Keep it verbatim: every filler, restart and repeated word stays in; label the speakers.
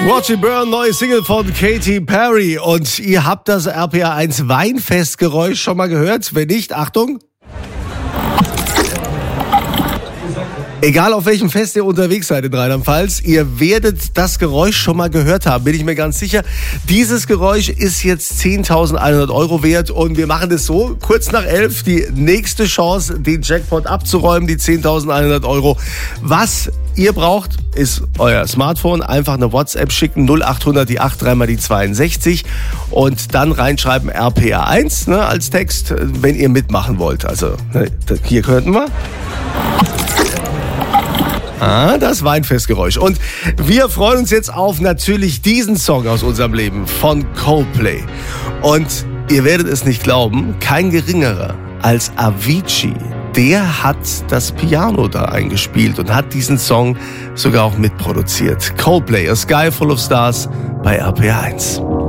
Speaker 1: Watch It Burn, neue Single von Katy Perry. Und ihr habt das R P R eins Weinfestgeräusch schon mal gehört? Wenn nicht, Achtung. Egal auf welchem Fest ihr unterwegs seid in Rheinland-Pfalz, ihr werdet das Geräusch schon mal gehört haben, bin ich mir ganz sicher. Dieses Geräusch ist jetzt zehntausendeinhundert Euro wert und wir machen es so, kurz nach elf, die nächste Chance, den Jackpot abzuräumen, die zehntausendeinhundert Euro. Was ihr braucht, ist euer Smartphone, einfach eine WhatsApp schicken, null achthundert die acht, dreimal die zweiundsechzig und dann reinschreiben R P R eins ne, als Text, wenn ihr mitmachen wollt. Also ne, hier könnten wir... Ah, das Weinfestgeräusch. Und wir freuen uns jetzt auf natürlich diesen Song aus unserem Leben von Coldplay. Und ihr werdet es nicht glauben, kein geringerer als Avicii. Der hat das Piano da eingespielt und hat diesen Song sogar auch mitproduziert. Coldplay, A Sky Full of Stars bei R P R eins.